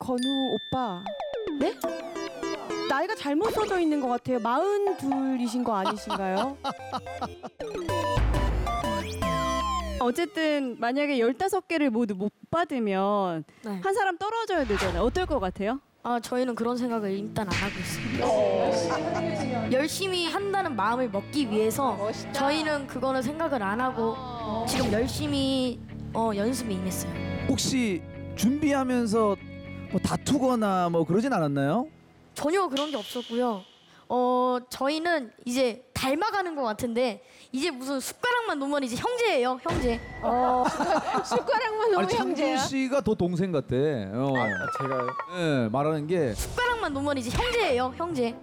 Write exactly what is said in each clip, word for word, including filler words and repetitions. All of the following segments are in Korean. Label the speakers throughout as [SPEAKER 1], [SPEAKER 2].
[SPEAKER 1] 건우 오빠.
[SPEAKER 2] 네?
[SPEAKER 1] 나이가 잘못 써져 있는 것 같아요. 마흔둘이신 거 아니신가요? 어쨌든 만약에 열다섯 개를 모두 못 받으면
[SPEAKER 2] 네.
[SPEAKER 1] 한 사람 떨어져야 되잖아요. 어떨 것 같아요?
[SPEAKER 2] 아 저희는 그런 생각을 일단 안 하고 있습니다. 열심히 한다는 마음을 먹기 위해서 저희는 그거는 생각을 안 하고 지금 열심히 어, 연습에 임했어요.
[SPEAKER 3] 혹시 준비하면서 뭐 다투거나 뭐 그러진 않았나요?
[SPEAKER 2] 전혀 그런 게 없었고요. 어 저희는 이제 닮아가는 것 같은데 이제 무슨 숟가락만 놓으면 이제 형제예요, 형제.
[SPEAKER 4] 어, 숟가락만 놓으면
[SPEAKER 3] 아니
[SPEAKER 4] 형제야?
[SPEAKER 3] 창준 씨가 더 동생 같대. 어.
[SPEAKER 5] 아, 제가요?
[SPEAKER 3] 네, 말하는 게
[SPEAKER 2] 숟가락만 놓으면 이제 형제예요, 형제.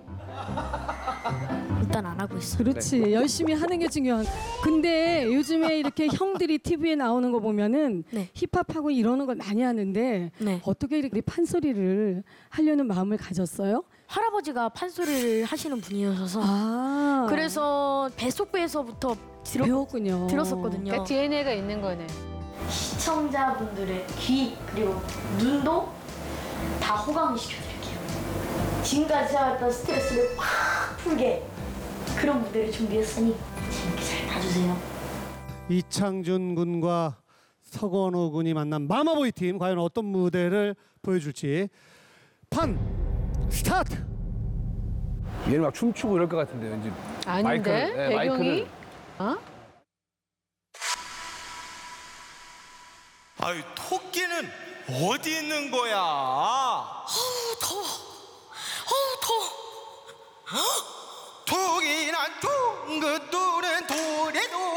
[SPEAKER 2] 일단 안 하고 있어.
[SPEAKER 6] 그렇지. 열심히 하는 게 중요한. 근데 요즘에 이렇게 형들이 티비에 나오는 거 보면은
[SPEAKER 2] 네.
[SPEAKER 6] 힙합하고 이러는 걸 많이 하는데
[SPEAKER 2] 네.
[SPEAKER 6] 어떻게 이렇게 판소리를 하려는 마음을 가졌어요?
[SPEAKER 2] 할아버지가 판소리를 하시는 분이셔서
[SPEAKER 6] 아.
[SPEAKER 2] 그래서 뱃속배에서부터 들어,
[SPEAKER 6] 배웠군요.
[SPEAKER 2] 들었었거든요.
[SPEAKER 4] 그 디엔에이가 있는 거네.
[SPEAKER 2] 시청자분들의 귀 그리고 눈도 다 호강을 시켜드릴게요. 지금까지 쌓았던 스트레스를 확 풀게 그런 무대를 준비했으니 재밌게 잘 봐주세요.
[SPEAKER 7] 이창준 군과 서건호 군이 만난 마마보이 팀 과연 어떤 무대를 보여줄지 판 스타트.
[SPEAKER 5] 얘는 막 춤추고 이럴 것 같은데 왠지.
[SPEAKER 4] 아닌데?
[SPEAKER 5] 마이크를, 네,
[SPEAKER 4] 배경이?
[SPEAKER 5] 마이크를.
[SPEAKER 4] 어?
[SPEAKER 8] 아유, 토끼는 어디 있는 거야?
[SPEAKER 2] 어우 더워. 어우 더워.
[SPEAKER 8] 독이나 둥긋 두른 돌에도